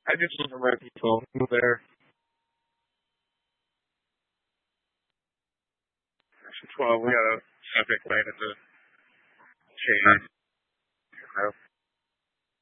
I just look at my phone there. Well, we got a subject line in the chain.